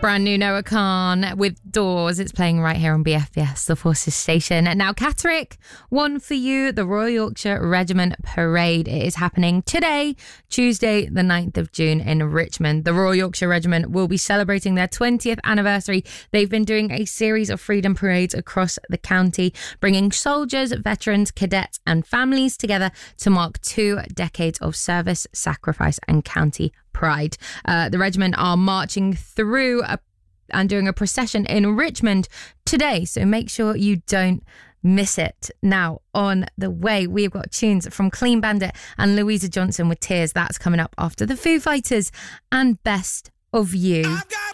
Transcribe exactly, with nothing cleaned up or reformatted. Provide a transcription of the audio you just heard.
Brand new Noah Khan with Doors. It's playing right here on B F B S, the Forces station. And now, Catterick, one for you, the Royal Yorkshire Regiment Parade. It is happening today, Tuesday, the ninth of June in Richmond. The Royal Yorkshire Regiment will be celebrating their twentieth anniversary. They've been doing a series of freedom parades across the county, bringing soldiers, veterans, cadets and families together to mark two decades of service, sacrifice and county pride. Uh, the regiment are marching through a, and doing a procession in Richmond today, so make sure you don't miss it. Now, on the way, we've got tunes from Clean Bandit and Louisa Johnson with Tears. That's coming up after the Foo Fighters and Best of You. I've got